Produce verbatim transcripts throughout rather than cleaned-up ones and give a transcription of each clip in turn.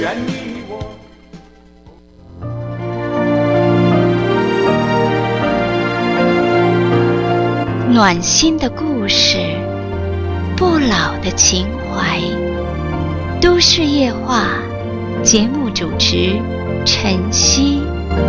愿你我暖心的故事，不老的情怀。都市夜话，节目主持晨曦。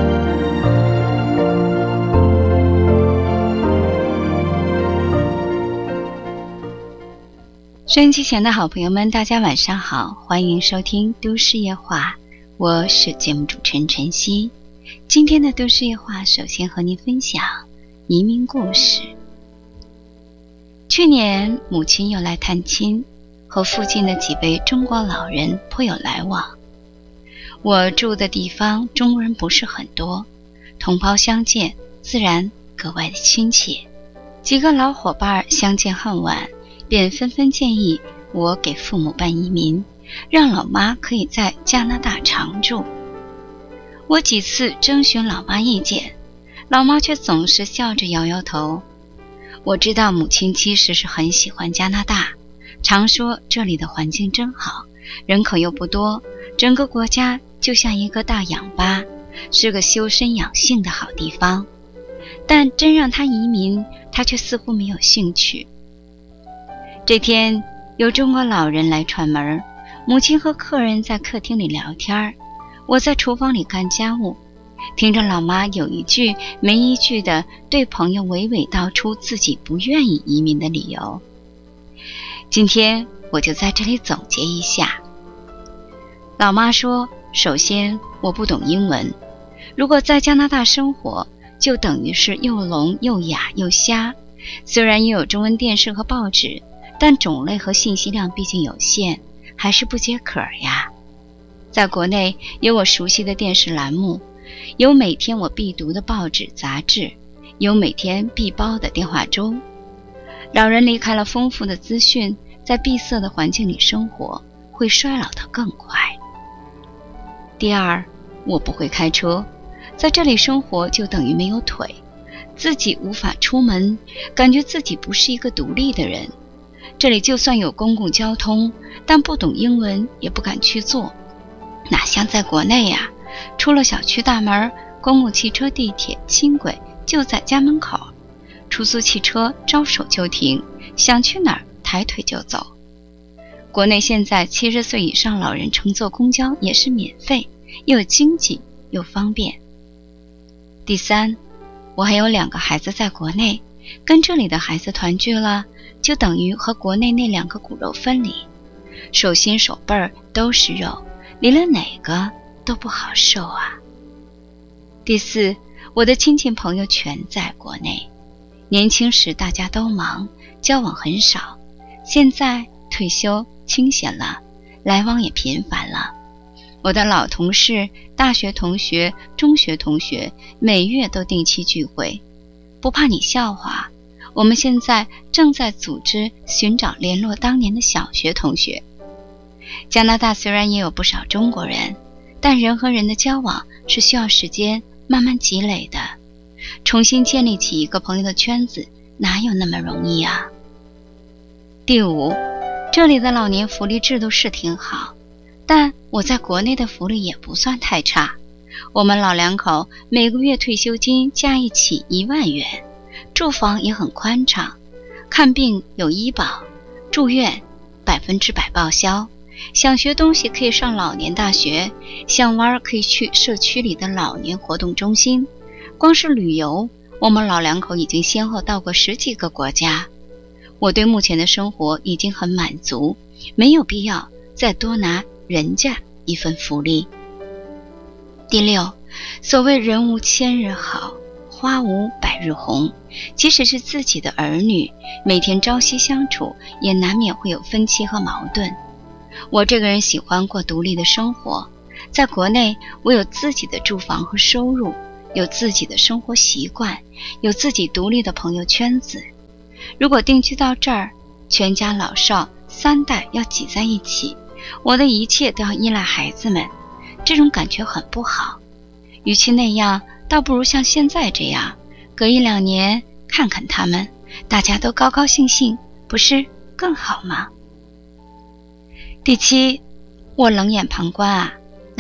收音机前的好朋友们，大家晚上好，欢迎收听都市夜话，我是节目主持人晨曦。今天的都市夜话，首先和您分享移民故事。去年母亲又来探亲，和附近的几位中国老人颇有来往。我住的地方中国人不是很多，同胞相见自然格外的亲切。几个老伙伴相见恨晚，便纷纷建议我给父母办移民，让老妈可以在加拿大常住。我几次征询老妈意见，老妈却总是笑着摇摇头。我知道母亲其实是很喜欢加拿大，常说这里的环境真好，人口又不多，整个国家就像一个大氧吧，是个修身养性的好地方。但真让她移民，她却似乎没有兴趣。这天有中国老人来串门，母亲和客人在客厅里聊天，我在厨房里干家务，听着老妈有一句没一句的对朋友娓娓道出自己不愿意移民的理由。今天我就在这里总结一下。老妈说，首先我不懂英文，如果在加拿大生活，就等于是又聋又哑又瞎。虽然也有中文电视和报纸，但种类和信息量毕竟有限，还是不接壳呀。在国内有我熟悉的电视栏目，有每天我必读的报纸杂志，有每天必煲的电话粥。老人离开了丰富的资讯，在闭塞的环境里生活，会衰老得更快。第二，我不会开车，在这里生活就等于没有腿，自己无法出门，感觉自己不是一个独立的人。这里就算有公共交通，但不懂英文也不敢去坐，哪像在国内呀，出了小区大门，公共汽车、地铁、轻轨就在家门口，出租汽车招手就停，想去哪儿抬腿就走。国内现在七十岁以上老人乘坐公交也是免费，又经济又方便。第三，我还有两个孩子在国内，跟这里的孩子团聚了，就等于和国内那两个骨肉分离，手心手背儿都是肉，离了哪个都不好受啊。第四，我的亲戚朋友全在国内，年轻时大家都忙，交往很少，现在退休清闲了，来往也频繁了。我的老同事、大学同学、中学同学每月都定期聚会。不怕你笑话，我们现在正在组织寻找联络当年的小学同学。加拿大虽然也有不少中国人，但人和人的交往是需要时间慢慢积累的，重新建立起一个朋友的圈子哪有那么容易啊。第五，这里的老年福利制度是挺好，但我在国内的福利也不算太差。我们老两口每个月退休金加一起一万元，住房也很宽敞，看病有医保，住院百分之百报销，想学东西可以上老年大学，想玩可以去社区里的老年活动中心。光是旅游，我们老两口已经先后到过十几个国家。我对目前的生活已经很满足，没有必要再多拿人家一份福利。第六，所谓人无千日好，花无百日红，即使是自己的儿女，每天朝夕相处，也难免会有分歧和矛盾。我这个人喜欢过独立的生活，在国内我有自己的住房和收入，有自己的生活习惯，有自己独立的朋友圈子。如果定居到这儿，全家老少三代要挤在一起，我的一切都要依赖孩子们，这种感觉很不好。与其那样，倒不如像现在这样，隔一两年看看他们，大家都高高兴兴，不是更好吗？第七，我冷眼旁观啊，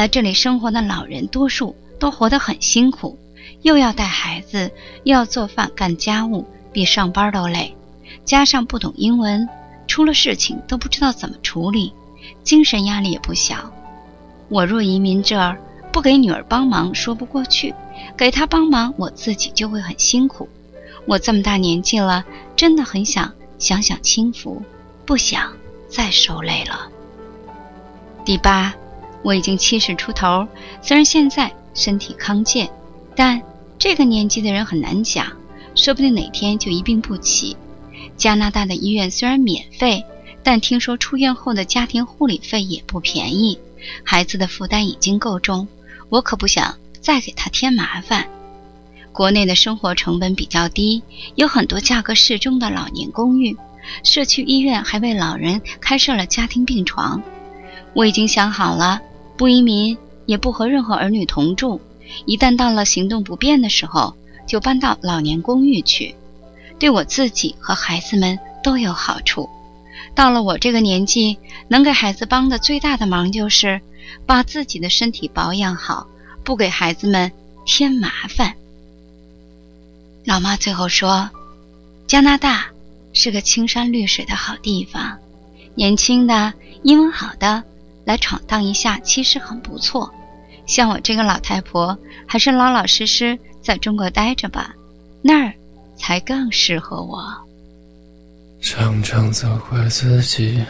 来这里生活的老人多数都活得很辛苦，又要带孩子，又要做饭干家务，比上班都累，加上不懂英文，出了事情都不知道怎么处理，精神压力也不小。我若移民这儿，不给女儿帮忙说不过去，给她帮忙我自己就会很辛苦。我这么大年纪了，真的很想享享清福，不想再受累了。第八，我已经七十出头，虽然现在身体康健，但这个年纪的人很难讲，说不定哪天就一病不起。加拿大的医院虽然免费，但听说出院后的家庭护理费也不便宜，孩子的负担已经够重，我可不想再给他添麻烦。国内的生活成本比较低，有很多价格适中的老年公寓，社区医院还为老人开设了家庭病床。我已经想好了，不移民，也不和任何儿女同住，一旦到了行动不便的时候，就搬到老年公寓去，对我自己和孩子们都有好处。到了我这个年纪，能给孩子帮的最大的忙就是把自己的身体保养好，不给孩子们添麻烦。老妈最后说，加拿大是个青山绿水的好地方，年轻的英文好的来闯荡一下其实很不错，像我这个老太婆还是老老实实在中国待着吧，那儿才更适合我。 常常责怪自己